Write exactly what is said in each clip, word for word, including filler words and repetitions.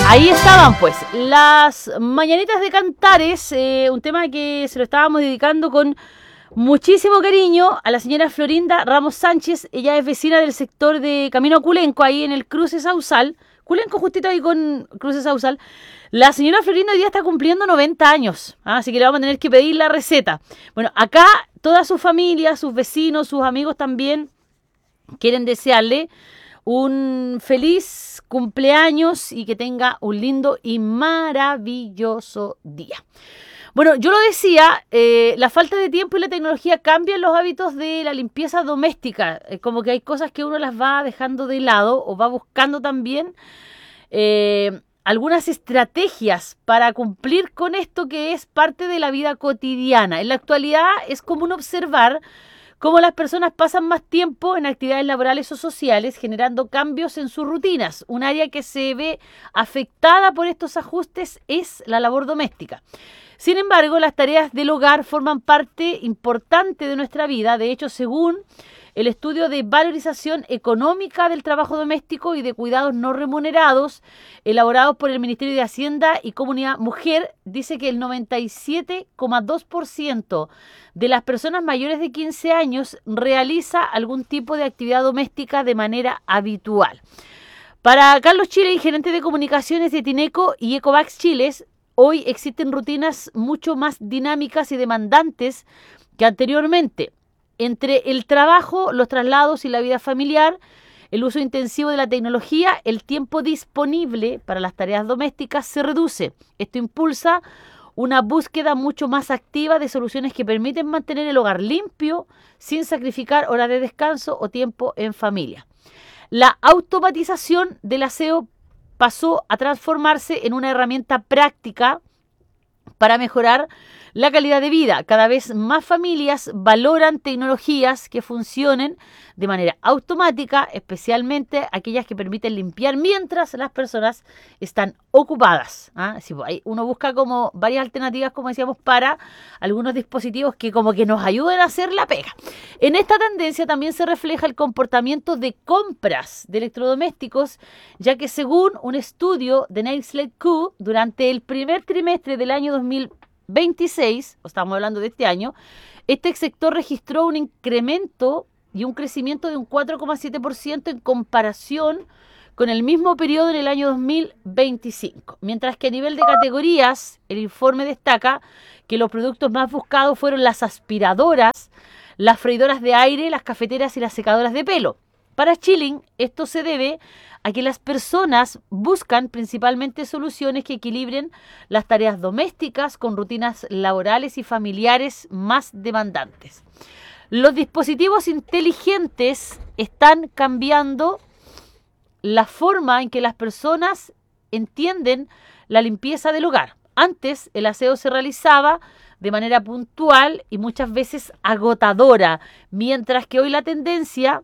Ahí estaban pues las mañanitas de Cantares, eh, un tema que se lo estábamos dedicando con muchísimo cariño a la señora Florinda Ramos Sánchez. Ella es vecina del sector de Camino a Culenco, ahí en el Cruce Sausal. Culenco justito ahí con Cruce Sausal. La señora Florinda hoy día está cumpliendo noventa años, ¿ah? Así que le vamos a tener que pedir la receta. Bueno, acá toda su familia, sus vecinos, sus amigos también quieren desearle un feliz cumpleaños y que tenga un lindo y maravilloso día. Bueno, yo lo decía, eh, la falta de tiempo y la tecnología cambian los hábitos de la limpieza doméstica. Eh, como que hay cosas que uno las va dejando de lado o va buscando también eh, algunas estrategias para cumplir con esto que es parte de la vida cotidiana. En la actualidad es común observar cómo las personas pasan más tiempo en actividades laborales o sociales, generando cambios en sus rutinas. Un área que se ve afectada por estos ajustes es la labor doméstica. Sin embargo, las tareas del hogar forman parte importante de nuestra vida. De hecho, según el estudio de valorización económica del trabajo doméstico y de cuidados no remunerados, elaborados por el Ministerio de Hacienda y Comunidad Mujer, dice que el noventa y siete coma dos por ciento de las personas mayores de quince años realiza algún tipo de actividad doméstica de manera habitual. Para Carlos Chile, gerente de comunicaciones de Tineco y Ecovacs Chile, hoy existen rutinas mucho más dinámicas y demandantes que anteriormente. Entre el trabajo, los traslados y la vida familiar, el uso intensivo de la tecnología, el tiempo disponible para las tareas domésticas se reduce. Esto impulsa una búsqueda mucho más activa de soluciones que permiten mantener el hogar limpio sin sacrificar horas de descanso o tiempo en familia. La automatización del aseo pasó a transformarse en una herramienta práctica para mejorar la calidad de vida. Cada vez más familias valoran tecnologías que funcionen de manera automática, especialmente aquellas que permiten limpiar mientras las personas están ocupadas. ¿Ah? Sí, pues, uno busca como varias alternativas, como decíamos, para algunos dispositivos que como que nos ayuden a hacer la pega. En esta tendencia también se refleja el comportamiento de compras de electrodomésticos, ya que según un estudio de Nestlé Q, durante el primer trimestre del año dos mil veintiséis, o estamos hablando de este año, este sector registró un incremento y un crecimiento de un cuatro coma siete por ciento en comparación con el mismo periodo en el año dos mil veinticinco. Mientras que a nivel de categorías, el informe destaca que los productos más buscados fueron las aspiradoras, las freidoras de aire, las cafeteras y las secadoras de pelo. Para Chilling, esto se debe a que las personas buscan principalmente soluciones que equilibren las tareas domésticas con rutinas laborales y familiares más demandantes. Los dispositivos inteligentes están cambiando la forma en que las personas entienden la limpieza del hogar. Antes el aseo se realizaba de manera puntual y muchas veces agotadora, mientras que hoy la tendencia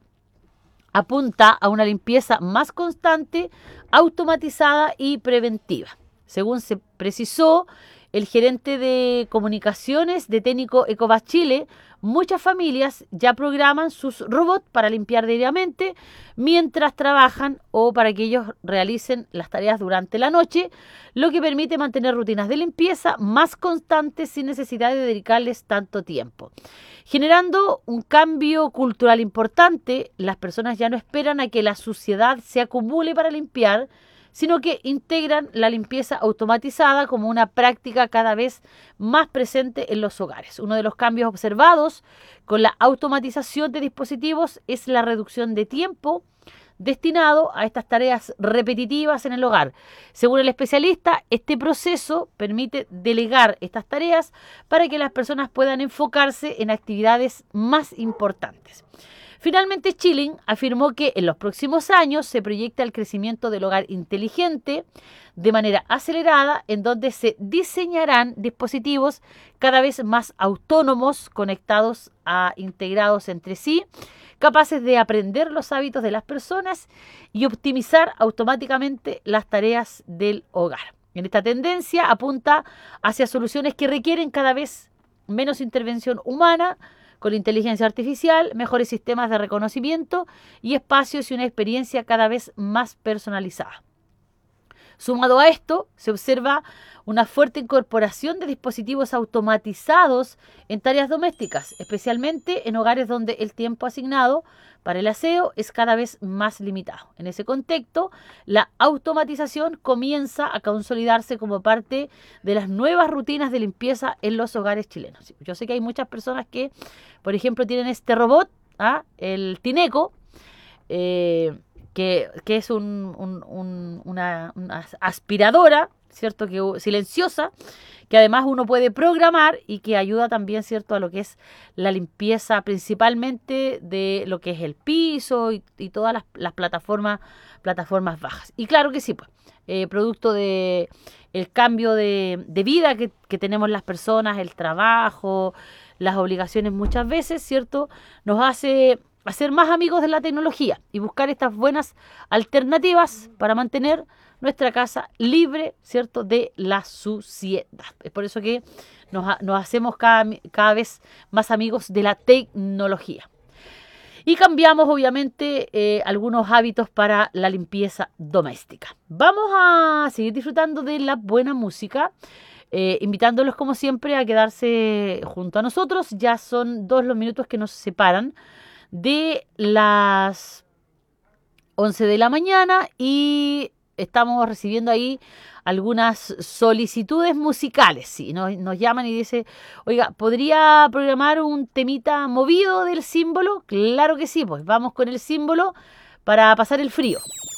apunta a una limpieza más constante, automatizada y preventiva. Según se precisó el gerente de comunicaciones de Técnico Ecovacs Chile, muchas familias ya programan sus robots para limpiar diariamente mientras trabajan o para que ellos realicen las tareas durante la noche, lo que permite mantener rutinas de limpieza más constantes sin necesidad de dedicarles tanto tiempo. Generando un cambio cultural importante, las personas ya no esperan a que la suciedad se acumule para limpiar, sino que integran la limpieza automatizada como una práctica cada vez más presente en los hogares. Uno de los cambios observados con la automatización de dispositivos es la reducción de tiempo destinado a estas tareas repetitivas en el hogar. Según el especialista, este proceso permite delegar estas tareas para que las personas puedan enfocarse en actividades más importantes. Finalmente, Chilling afirmó que en los próximos años se proyecta el crecimiento del hogar inteligente de manera acelerada, en donde se diseñarán dispositivos cada vez más autónomos, conectados a integrados entre sí, capaces de aprender los hábitos de las personas y optimizar automáticamente las tareas del hogar. En esta tendencia apunta hacia soluciones que requieren cada vez menos intervención humana, con inteligencia artificial, mejores sistemas de reconocimiento y espacios y una experiencia cada vez más personalizada. Sumado a esto, se observa una fuerte incorporación de dispositivos automatizados en tareas domésticas, especialmente en hogares donde el tiempo asignado para el aseo es cada vez más limitado. En ese contexto, la automatización comienza a consolidarse como parte de las nuevas rutinas de limpieza en los hogares chilenos. Yo sé que hay muchas personas que, por ejemplo, tienen este robot, ¿ah? el Tineco, eh, que, que es un, un, un, una, una aspiradora, ¿cierto? Que silenciosa, que además uno puede programar y que ayuda también, ¿cierto?, a lo que es la limpieza principalmente de lo que es el piso y, y todas las, las plataformas, plataformas bajas. Y claro que sí, pues, eh, producto de el cambio de, de vida que, que tenemos las personas, el trabajo, las obligaciones muchas veces, ¿cierto?, nos hace a ser más amigos de la tecnología y buscar estas buenas alternativas para mantener nuestra casa libre, ¿cierto?, de la suciedad. Es por eso que nos, nos hacemos cada, cada vez más amigos de la tecnología. Y cambiamos, obviamente, eh, algunos hábitos para la limpieza doméstica. Vamos a seguir disfrutando de la buena música, eh, invitándolos, como siempre, a quedarse junto a nosotros. Ya son dos los minutos que nos separan de las once de la mañana y estamos recibiendo ahí algunas solicitudes musicales. Sí, nos, nos llaman y dice, oiga, ¿podría programar un temita movido del símbolo? Claro que sí, pues vamos con el símbolo para pasar el frío.